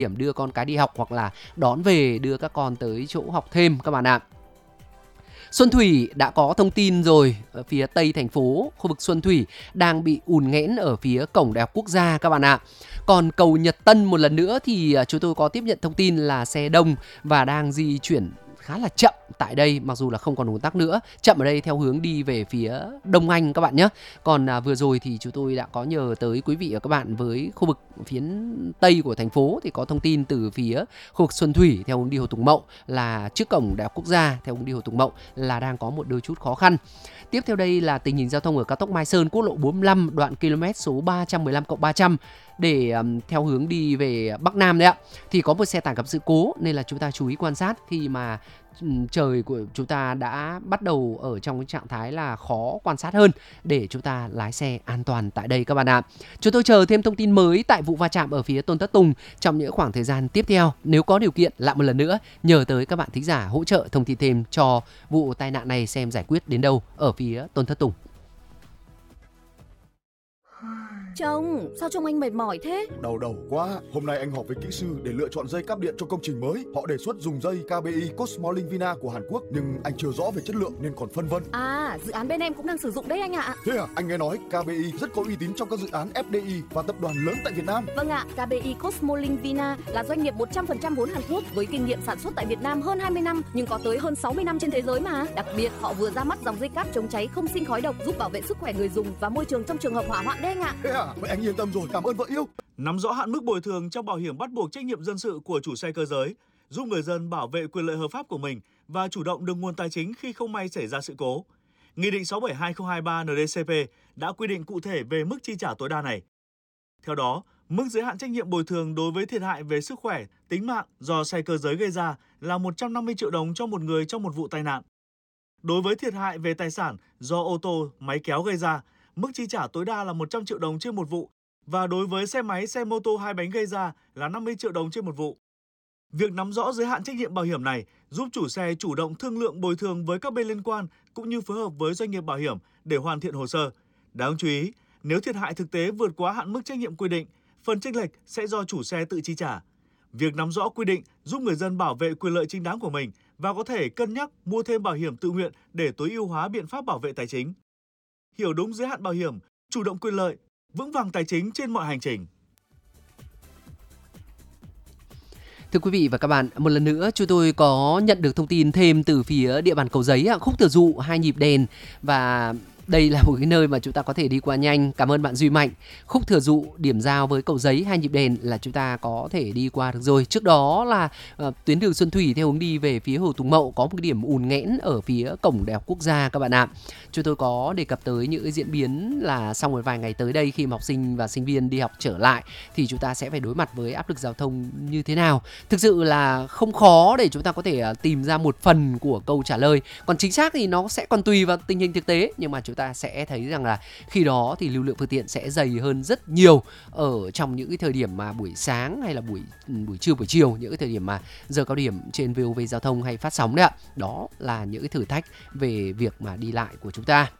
điểm đưa con cái đi học hoặc là đón về đưa các con tới chỗ học thêm các bạn ạ. Xuân Thủy đã có thông tin rồi, ở phía tây thành phố, khu vực Xuân Thủy đang bị ùn nghẽn ở phía cổng Đại học Quốc gia các bạn ạ. Còn cầu Nhật Tân một lần nữa thì chúng tôi có tiếp nhận thông tin là xe đông và đang di chuyển khá là chậm tại đây, mặc dù là không còn ùn tắc nữa. Chậm ở đây theo hướng đi về phía Đông Anh các bạn nhé. Còn vừa rồi thì chúng tôi đã có nhờ tới quý vị và các bạn với khu vực phía tây của thành phố thì có thông tin từ phía khu vực Xuân Thủy theo hướng đi Hồ Tùng Mậu là trước cổng Đại học Quốc gia theo hướng đi Hồ Tùng Mậu là đang có một đôi chút khó khăn. Tiếp theo đây là tình hình giao thông ở cao tốc Mai Sơn, quốc lộ 45 đoạn km số 315+300 để theo hướng đi về Bắc Nam đấy ạ. Thì có một xe tải gặp sự cố nên là chúng ta chú ý quan sát khi mà trời của chúng ta đã bắt đầu ở trong cái trạng thái là khó quan sát hơn để chúng ta lái xe an toàn tại đây các bạn ạ. Chúng tôi chờ thêm thông tin mới tại vụ va chạm ở phía Tôn Thất Tùng trong những khoảng thời gian tiếp theo. Nếu có điều kiện lại một lần nữa nhờ tới các bạn thính giả hỗ trợ thông tin thêm cho vụ tai nạn này xem giải quyết đến đâu ở phía Tôn Thất Tùng. Chồng, sao trông anh mệt mỏi thế? Đau đầu quá. Hôm nay anh họp với kỹ sư để lựa chọn dây cáp điện cho công trình mới. Họ đề xuất dùng dây KBI Cosmolink Vina của Hàn Quốc, nhưng anh chưa rõ về chất lượng nên còn phân vân. À, dự án bên em cũng đang sử dụng đấy anh ạ. Thế à? Anh nghe nói KBI rất có uy tín trong các dự án FDI và tập đoàn lớn tại Việt Nam. Vâng ạ, KBI Cosmolink Vina là doanh nghiệp 100% vốn Hàn Quốc với kinh nghiệm sản xuất tại Việt Nam hơn 20 năm nhưng có tới hơn 60 năm trên thế giới mà. Đặc biệt, họ vừa ra mắt dòng dây cáp chống cháy không sinh khói độc giúp bảo vệ sức khỏe người dùng và môi trường trong trường hợp hỏa hoạn đấy anh ạ. Thế à? Vậy anh yên tâm rồi, cảm ơn vợ yêu. Nắm rõ hạn mức bồi thường trong bảo hiểm bắt buộc trách nhiệm dân sự của chủ xe cơ giới, giúp người dân bảo vệ quyền lợi hợp pháp của mình và chủ động được nguồn tài chính khi không may xảy ra sự cố. Nghị định 67/2023 NDCP đã quy định cụ thể về mức chi trả tối đa này. Theo đó, mức giới hạn trách nhiệm bồi thường đối với thiệt hại về sức khỏe, tính mạng do xe cơ giới gây ra là 150 triệu đồng cho một người trong một vụ tai nạn. Đối với thiệt hại về tài sản do ô tô, máy kéo gây ra, mức chi trả tối đa là 100 triệu đồng trên một vụ. Và đối với xe máy, xe mô tô hai bánh gây ra là 50 triệu đồng trên một vụ. Việc nắm rõ giới hạn trách nhiệm bảo hiểm này giúp chủ xe chủ động thương lượng bồi thường với các bên liên quan cũng như phối hợp với doanh nghiệp bảo hiểm để hoàn thiện hồ sơ. Đáng chú ý, nếu thiệt hại thực tế vượt quá hạn mức trách nhiệm quy định, phần chênh lệch sẽ do chủ xe tự chi trả. Việc nắm rõ quy định giúp người dân bảo vệ quyền lợi chính đáng của mình và có thể cân nhắc mua thêm bảo hiểm tự nguyện để tối ưu hóa biện pháp bảo vệ tài chính. Hiểu đúng giới hạn bảo hiểm, chủ động quyền lợi, vững vàng tài chính trên mọi hành trình. Thưa quý vị và các bạn, một lần nữa chúng tôi có nhận được thông tin thêm từ phía địa bàn Cầu Giấy, khúc Thừa Dụ 2 nhịp đèn và đây là một cái nơi mà chúng ta có thể đi qua nhanh. Cảm ơn bạn Duy Mạnh. Khúc Thừa Dụ điểm giao với Cầu Giấy 2 nhịp đèn là chúng ta có thể đi qua được rồi. Trước đó là tuyến đường Xuân Thủy theo hướng đi về phía Hồ Tùng Mậu có một cái điểm ùn nghẽn ở phía cổng Đại học Quốc gia các bạn ạ. Chúng tôi có đề cập tới những cái diễn biến là sau một vài ngày tới đây khi mà học sinh và sinh viên đi học trở lại thì chúng ta sẽ phải đối mặt với áp lực giao thông như thế nào. Thực sự là không khó để chúng ta có thể tìm ra một phần của câu trả lời. Còn chính xác thì nó sẽ còn tùy vào tình hình thực tế, nhưng mà chúng ta sẽ thấy rằng là khi đó thì lưu lượng phương tiện sẽ dày hơn rất nhiều ở trong những cái thời điểm mà buổi sáng hay là buổi trưa buổi chiều, những cái thời điểm mà giờ cao điểm trên VOV Giao thông hay phát sóng đấy ạ. Đó là những cái thử thách về việc mà đi lại của chúng ta.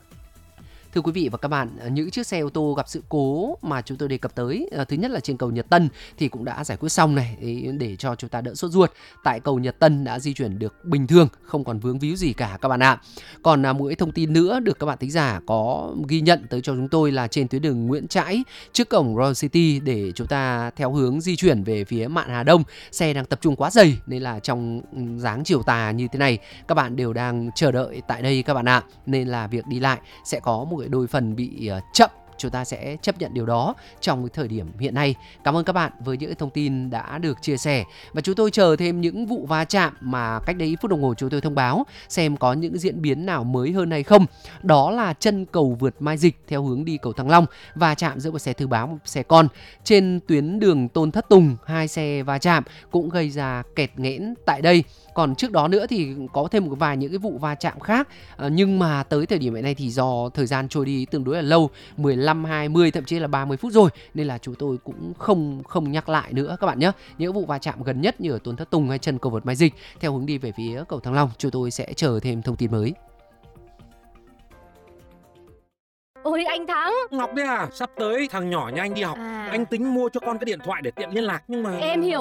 Thưa quý vị và các bạn, những chiếc xe ô tô gặp sự cố mà chúng tôi đề cập tới, thứ nhất là trên cầu Nhật Tân thì cũng đã giải quyết xong này để cho chúng ta đỡ sốt ruột. Tại cầu Nhật Tân đã di chuyển được bình thường, không còn vướng víu gì cả các bạn ạ. Còn một cái thông tin nữa được các bạn thính giả có ghi nhận tới cho chúng tôi là trên tuyến đường Nguyễn Trãi trước cổng Royal City để chúng ta theo hướng di chuyển về phía Mạn Hà Đông, xe đang tập trung quá dày nên là trong dáng chiều tà như thế này các bạn đều đang chờ đợi tại đây các bạn ạ. Nên là việc đi lại sẽ có một đôi phần bị chậm, chúng ta sẽ chấp nhận điều đó trong cái thời điểm hiện nay. Cảm ơn các bạn với những thông tin đã được chia sẻ và chúng tôi chờ thêm những vụ va chạm mà cách đây ít phút đồng hồ chúng tôi thông báo xem có những diễn biến nào mới hơn hay không. Đó là chân cầu vượt Mai Dịch theo hướng đi cầu Thăng Long va chạm giữa một xe thư báo và một xe con. Trên tuyến đường Tôn Thất Tùng 2 xe va chạm cũng gây ra kẹt nghẽn tại đây. Còn trước đó nữa thì có thêm một vài những cái vụ va chạm khác, nhưng mà tới thời điểm hiện nay thì do thời gian trôi đi tương đối là lâu, 15, 20 thậm chí là 30 phút rồi, nên là chúng tôi cũng không nhắc lại nữa các bạn nhé. Những vụ va chạm gần nhất như ở Tôn Thất Tùng hay chân cầu vượt Mai Dịch theo hướng đi về phía cầu Thăng Long, chúng tôi sẽ chờ thêm thông tin mới. Ôi anh Thắng. Ngọc đấy à? Sắp tới thằng nhỏ nhà anh đi học. Anh tính mua cho con cái điện thoại để tiện liên lạc nhưng mà... Em hiểu